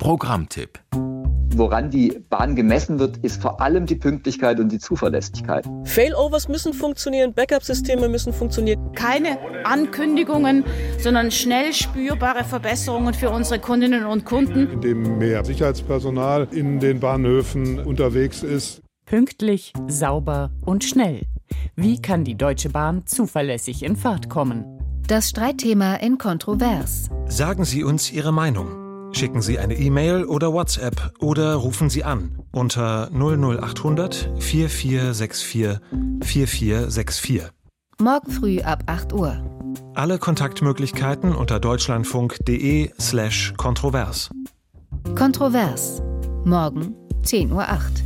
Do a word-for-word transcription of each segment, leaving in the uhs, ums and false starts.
Programmtipp. Woran die Bahn gemessen wird, ist vor allem die Pünktlichkeit und die Zuverlässigkeit. Failovers müssen funktionieren, Backup-Systeme müssen funktionieren. Keine Ankündigungen, sondern schnell spürbare Verbesserungen für unsere Kundinnen und Kunden. Indem mehr Sicherheitspersonal in den Bahnhöfen unterwegs ist. Pünktlich, sauber und schnell. Wie kann die Deutsche Bahn zuverlässig in Fahrt kommen? Das Streitthema in Kontrovers. Sagen Sie uns Ihre Meinung. Schicken Sie eine E-Mail oder WhatsApp oder rufen Sie an unter null null achthundert vier vier sechs vier vier vier sechs vier. Morgen früh ab acht Uhr. Alle Kontaktmöglichkeiten unter deutschlandfunk.de slash kontrovers. Kontrovers. Morgen zehn Uhr acht.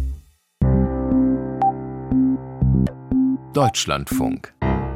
Deutschlandfunk.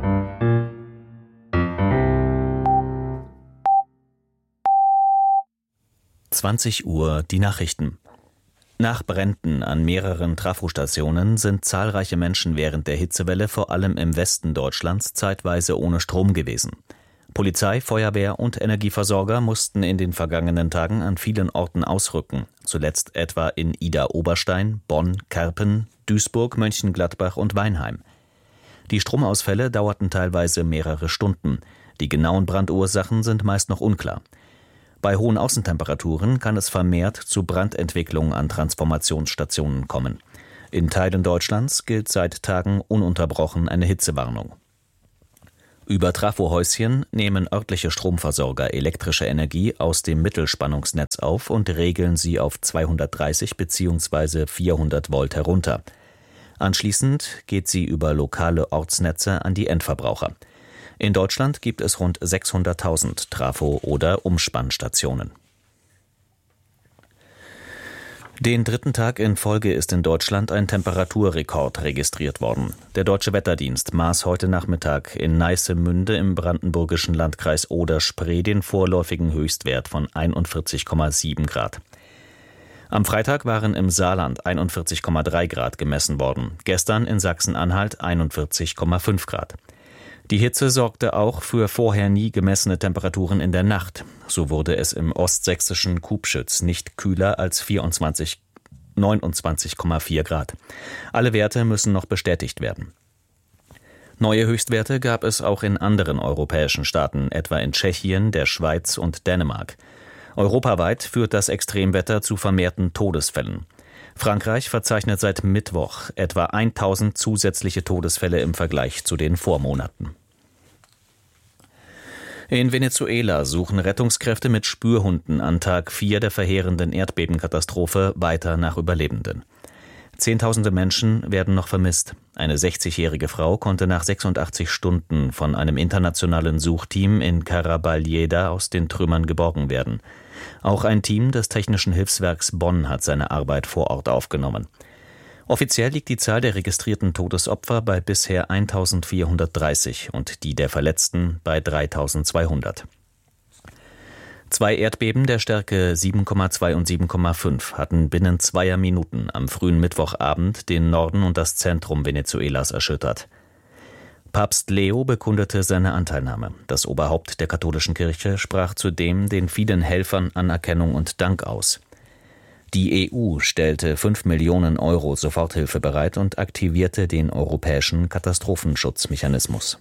zwanzig Uhr die Nachrichten. Nach Bränden an mehreren Trafostationen sind zahlreiche Menschen während der Hitzewelle vor allem im Westen Deutschlands zeitweise ohne Strom gewesen. Polizei, Feuerwehr und Energieversorger mussten in den vergangenen Tagen an vielen Orten ausrücken, zuletzt etwa in Idar-Oberstein, Bonn, Kerpen, Duisburg, Mönchengladbach und Weinheim. Die Stromausfälle dauerten teilweise mehrere Stunden. Die genauen Brandursachen sind meist noch unklar. Bei hohen Außentemperaturen kann es vermehrt zu Brandentwicklungen an Transformationsstationen kommen. In Teilen Deutschlands gilt seit Tagen ununterbrochen eine Hitzewarnung. Über Trafohäuschen nehmen örtliche Stromversorger elektrische Energie aus dem Mittelspannungsnetz auf und regeln sie auf zweihundertdreißig bzw. vierhundert Volt herunter. Anschließend geht sie über lokale Ortsnetze an die Endverbraucher. In Deutschland gibt es rund sechshunderttausend Trafo- oder Umspannstationen. Den dritten Tag in Folge ist in Deutschland ein Temperaturrekord registriert worden. Der Deutsche Wetterdienst maß heute Nachmittag in Neissemünde im brandenburgischen Landkreis Oder-Spree den vorläufigen Höchstwert von einundvierzig Komma sieben Grad. Am Freitag waren im Saarland einundvierzig Komma drei Grad gemessen worden, gestern in Sachsen-Anhalt einundvierzig Komma fünf Grad. Die Hitze sorgte auch für vorher nie gemessene Temperaturen in der Nacht. So wurde es im ostsächsischen Kubschütz nicht kühler als vierundzwanzig, neunundzwanzig Komma vier Grad. Alle Werte müssen noch bestätigt werden. Neue Höchstwerte gab es auch in anderen europäischen Staaten, etwa in Tschechien, der Schweiz und Dänemark. Europaweit führt das Extremwetter zu vermehrten Todesfällen. Frankreich verzeichnet seit Mittwoch etwa tausend zusätzliche Todesfälle im Vergleich zu den Vormonaten. In Venezuela suchen Rettungskräfte mit Spürhunden an Tag vier der verheerenden Erdbebenkatastrophe weiter nach Überlebenden. Zehntausende Menschen werden noch vermisst. Eine sechzigjährige Frau konnte nach sechsundachtzig Stunden von einem internationalen Suchteam in Carabalheda aus den Trümmern geborgen werden. Auch ein Team des Technischen Hilfswerks Bonn hat seine Arbeit vor Ort aufgenommen. Offiziell liegt die Zahl der registrierten Todesopfer bei bisher eintausendvierhundertdreißig und die der Verletzten bei dreitausendzweihundert. Zwei Erdbeben der Stärke sieben Komma zwei und sieben Komma fünf hatten binnen zweier Minuten am frühen Mittwochabend den Norden und das Zentrum Venezuelas erschüttert. Papst Leo bekundete seine Anteilnahme. Das Oberhaupt der katholischen Kirche sprach zudem den vielen Helfern Anerkennung und Dank aus. Die E U stellte fünf Millionen Euro Soforthilfe bereit und aktivierte den europäischen Katastrophenschutzmechanismus.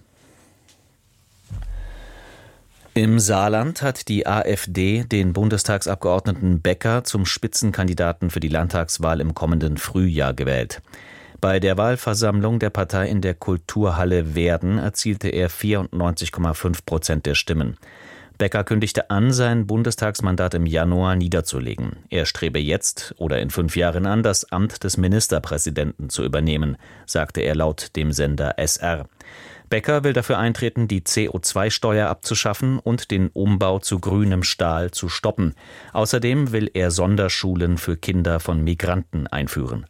Im Saarland hat die AfD den Bundestagsabgeordneten Becker zum Spitzenkandidaten für die Landtagswahl im kommenden Frühjahr gewählt. Bei der Wahlversammlung der Partei in der Kulturhalle Werden erzielte er vierundneunzig Komma fünf Prozent der Stimmen. Becker kündigte an, sein Bundestagsmandat im Januar niederzulegen. Er strebe jetzt oder in fünf Jahren an, das Amt des Ministerpräsidenten zu übernehmen, sagte er laut dem Sender S R. Becker will dafür eintreten, die C O zwei Steuer abzuschaffen und den Umbau zu grünem Stahl zu stoppen. Außerdem will er Sonderschulen für Kinder von Migranten einführen.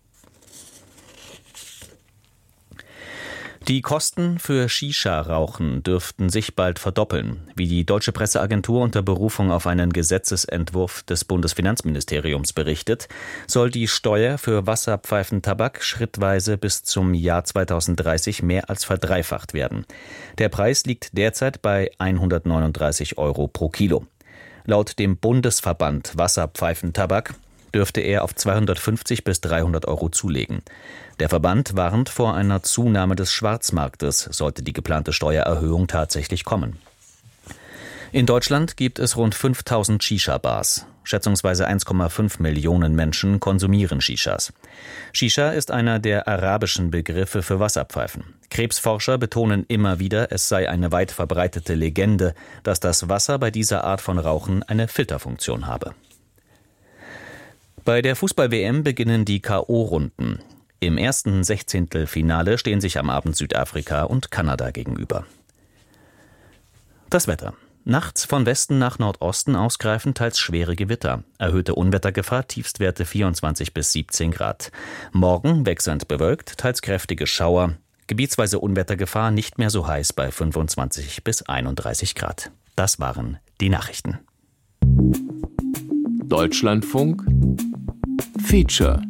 Die Kosten für Shisha-Rauchen dürften sich bald verdoppeln. Wie die Deutsche Presseagentur unter Berufung auf einen Gesetzesentwurf des Bundesfinanzministeriums berichtet, soll die Steuer für Wasserpfeifentabak schrittweise bis zum Jahr zweitausenddreißig mehr als verdreifacht werden. Der Preis liegt derzeit bei hundertneununddreißig Euro pro Kilo. Laut dem Bundesverband Wasserpfeifentabak dürfte er auf zweihundertfünfzig bis dreihundert Euro zulegen. Der Verband warnt vor einer Zunahme des Schwarzmarktes, sollte die geplante Steuererhöhung tatsächlich kommen. In Deutschland gibt es rund fünftausend Shisha-Bars. Schätzungsweise eins Komma fünf Millionen Menschen konsumieren Shishas. Shisha ist einer der arabischen Begriffe für Wasserpfeifen. Krebsforscher betonen immer wieder, es sei eine weit verbreitete Legende, dass das Wasser bei dieser Art von Rauchen eine Filterfunktion habe. Bei der Fußball-W M beginnen die K O-Runden. Im ersten Sechzehntelfinale stehen sich am Abend Südafrika und Kanada gegenüber. Das Wetter. Nachts von Westen nach Nordosten ausgreifend teils schwere Gewitter. Erhöhte Unwettergefahr, Tiefstwerte vierundzwanzig bis siebzehn Grad. Morgen wechselnd bewölkt, teils kräftige Schauer. Gebietsweise Unwettergefahr, nicht mehr so heiß bei fünfundzwanzig bis einunddreißig Grad. Das waren die Nachrichten. Deutschlandfunk Feature